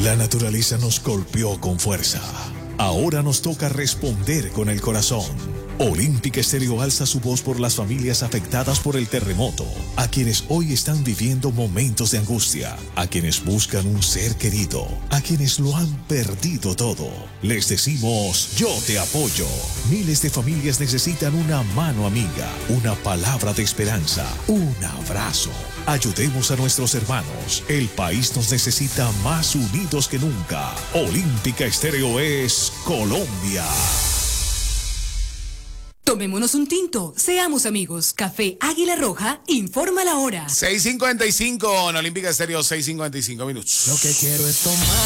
La naturaleza nos golpeó con fuerza. Ahora nos toca responder con el corazón. Olímpica Estéreo alza su voz por las familias afectadas por el terremoto, a quienes hoy están viviendo momentos de angustia, a quienes buscan un ser querido, a quienes lo han perdido todo. Les decimos, yo te apoyo. Miles de familias necesitan una mano amiga, una palabra de esperanza, un abrazo. Ayudemos a nuestros hermanos. El país nos necesita más unidos que nunca. Olímpica Estéreo es Colombia. Tomémonos un tinto, seamos amigos. Café Águila Roja, informa la hora. 6:55 en Olímpica Estéreo, 6:55 minutos. Lo que quiero es tomar